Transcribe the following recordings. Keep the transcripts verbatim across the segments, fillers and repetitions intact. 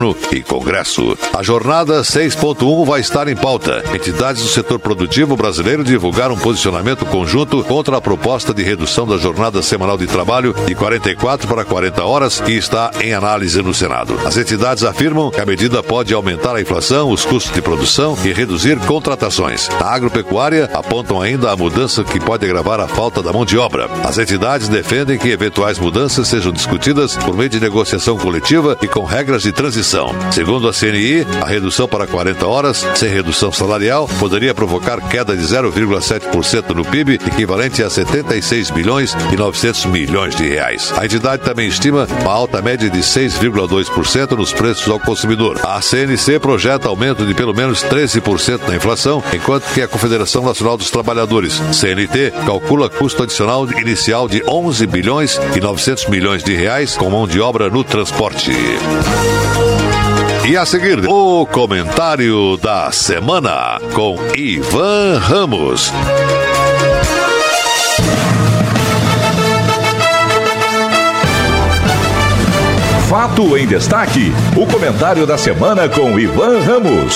e Congresso. A jornada seis ponto um vai estar em pauta. Entidades do setor produtivo brasileiro divulgaram um posicionamento conjunto contra a proposta de redução da jornada semanal de trabalho de quarenta e quatro para quarenta horas que está em análise no Senado. As entidades afirmam que a medida pode aumentar a inflação, os custos de produção e reduzir contratações. Na agropecuária, apontam ainda a mudança que pode agravar a falta da mão de obra. As entidades defendem que eventuais mudanças sejam discutidas por meio de negociação coletiva e com regras de transição. Segundo a C N I, a redução para quarenta horas, sem redução salarial, poderia provocar queda de zero vírgula sete por cento no P I B, equivalente a setenta e seis bilhões e novecentos milhões de reais. A entidade também estima uma alta média de seis vírgula dois por cento nos preços ao consumidor. A C N C projeta aumento de pelo menos treze por cento na inflação, enquanto que a Confederação Nacional dos Trabalhadores, C N T, calcula custo adicional inicial de onze bilhões e novecentos milhões de reais com mão de obra no transporte. E a seguir, o comentário da semana com Ivan Ramos. Fato em Destaque, o comentário da semana com Ivan Ramos.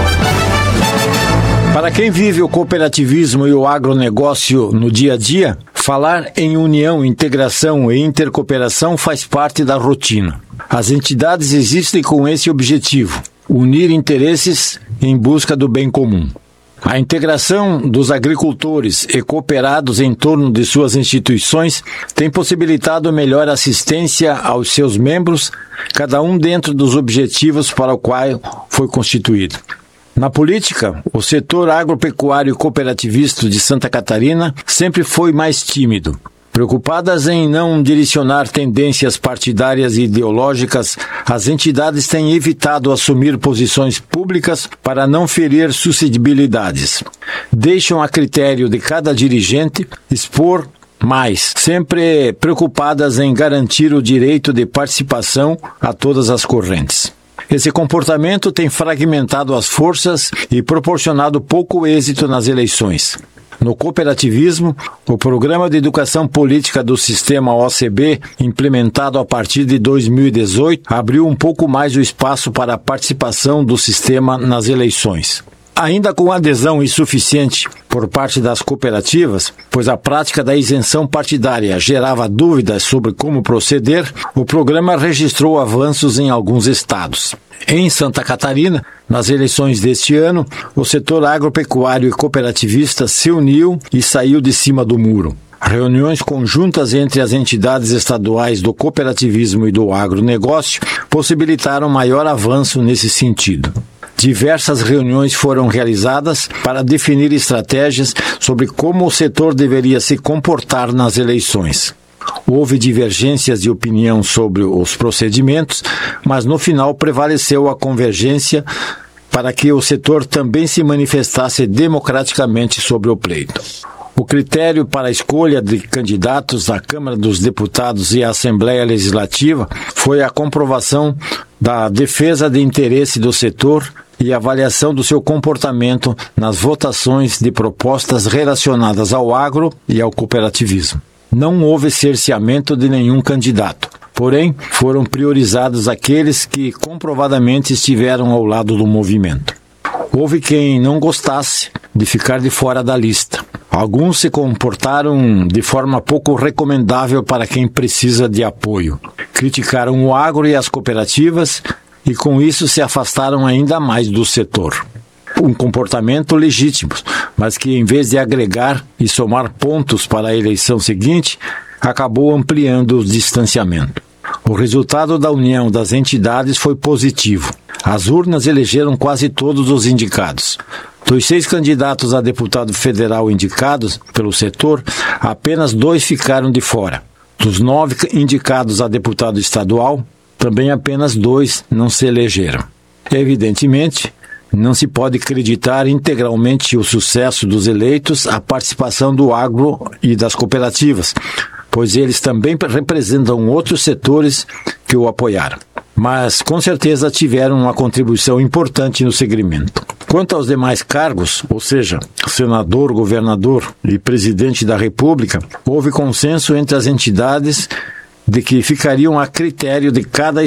Para quem vive o cooperativismo e o agronegócio no dia a dia, falar em união, integração e intercooperação faz parte da rotina. As entidades existem com esse objetivo: unir interesses em busca do bem comum. A integração dos agricultores e cooperados em torno de suas instituições tem possibilitado melhor assistência aos seus membros, cada um dentro dos objetivos para o qual foi constituído. Na política, o setor agropecuário e cooperativista de Santa Catarina sempre foi mais tímido. Preocupadas em não direcionar tendências partidárias e ideológicas, as entidades têm evitado assumir posições públicas para não ferir suscetibilidades. Deixam a critério de cada dirigente expor mais, sempre preocupadas em garantir o direito de participação a todas as correntes. Esse comportamento tem fragmentado as forças e proporcionado pouco êxito nas eleições. No cooperativismo, o Programa de Educação Política do Sistema O C B, implementado a partir de dois mil e dezoito, abriu um pouco mais o espaço para a participação do sistema nas eleições. Ainda com adesão insuficiente por parte das cooperativas, pois a prática da isenção partidária gerava dúvidas sobre como proceder, o programa registrou avanços em alguns estados. Em Santa Catarina, nas eleições deste ano, o setor agropecuário e cooperativista se uniu e saiu de cima do muro. Reuniões conjuntas entre as entidades estaduais do cooperativismo e do agronegócio possibilitaram maior avanço nesse sentido. Diversas reuniões foram realizadas para definir estratégias sobre como o setor deveria se comportar nas eleições. Houve divergências de opinião sobre os procedimentos, mas no final prevaleceu a convergência para que o setor também se manifestasse democraticamente sobre o pleito. O critério para a escolha de candidatos à Câmara dos Deputados e à Assembleia Legislativa foi a comprovação da defesa de interesse do setor e avaliação do seu comportamento nas votações de propostas relacionadas ao agro e ao cooperativismo. Não houve cerceamento de nenhum candidato, porém foram priorizados aqueles que comprovadamente estiveram ao lado do movimento. Houve quem não gostasse de ficar de fora da lista. Alguns se comportaram de forma pouco recomendável para quem precisa de apoio. Criticaram o agro e as cooperativas e com isso se afastaram ainda mais do setor. Um comportamento legítimo, mas que em vez de agregar e somar pontos para a eleição seguinte, acabou ampliando o distanciamento. O resultado da união das entidades foi positivo. As urnas elegeram quase todos os indicados. Dos seis candidatos a deputado federal indicados pelo setor, apenas dois ficaram de fora. Dos nove indicados a deputado estadual, também apenas dois não se elegeram. Evidentemente, não se pode acreditar integralmente o sucesso dos eleitos à participação do agro e das cooperativas, pois eles também representam outros setores que o apoiaram. Mas, com certeza, tiveram uma contribuição importante no segmento. Quanto aos demais cargos, ou seja, senador, governador e presidente da República, houve consenso entre as entidades de que ficariam a critério de cada,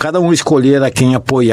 cada um escolher a quem apoiar.